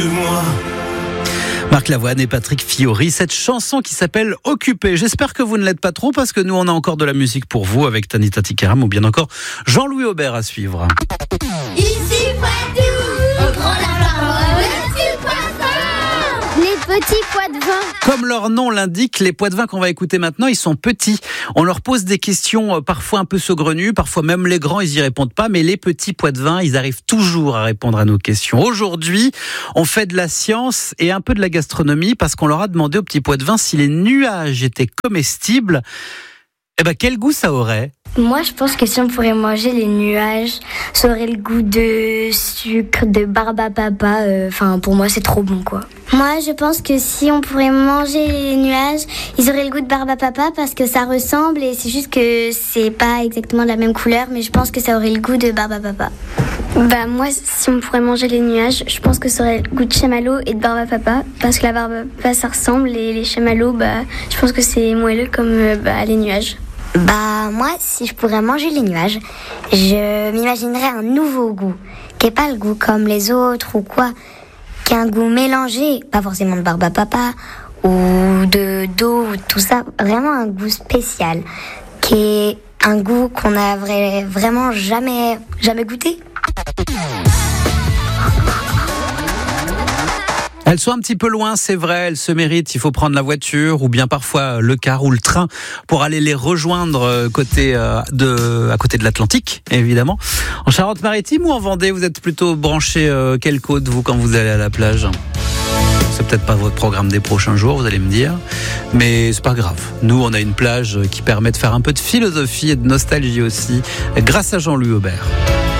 Marc Lavoine et Patrick Fiori, cette chanson qui s'appelle Occupé. J'espère que vous ne l'êtes pas trop parce que nous on a encore de la musique pour vous avec Tanita Tikaram ou bien encore Jean-Louis Aubert à suivre. Ici Poitou, au grand lavoir, le petit poisson. Les petits pois de vin. Comme leur nom l'indique, les pois de vin qu'on va écouter maintenant, ils sont petits. On leur pose des questions parfois un peu saugrenues, parfois même les grands, ils y répondent pas, mais les petits pois de vin, ils arrivent toujours à répondre à nos questions. Aujourd'hui, on fait de la science et un peu de la gastronomie parce qu'on leur a demandé aux petits pois de vin si les nuages étaient comestibles. Eh ben, quel goût ça aurait ? Moi, je pense que si on pourrait manger les nuages, ça aurait le goût de sucre, de barbe à papa. Pour moi, c'est trop bon, quoi. Moi, je pense que si on pourrait manger les nuages, ils auraient le goût de barbe à papa parce que ça ressemble et c'est juste que c'est pas exactement de la même couleur, mais je pense que ça aurait le goût de barbe à papa. Moi, si on pourrait manger les nuages, je pense que ça aurait le goût de chamallow et de barbe à papa parce que la barbe à papa, ça ressemble et les chamallows, je pense que c'est moelleux comme les nuages. Moi, si je pourrais manger les nuages, je m'imaginerais un nouveau goût, qui n'est pas le goût comme les autres ou quoi, qui est un goût mélangé, pas forcément de barbe à papa ou d'eau ou tout ça, vraiment un goût spécial, qui est un goût qu'on n'a vraiment jamais goûté. Elles sont un petit peu loin, c'est vrai, elles se méritent. Il faut prendre la voiture ou bien parfois le car ou le train pour aller les rejoindre à côté de l'Atlantique, évidemment. En Charente-Maritime ou en Vendée, vous êtes plutôt branché quelle côte, vous, quand vous allez à la plage ? C'est peut-être pas votre programme des prochains jours, vous allez me dire, mais c'est pas grave. Nous, on a une plage qui permet de faire un peu de philosophie et de nostalgie aussi, grâce à Jean-Louis Aubert.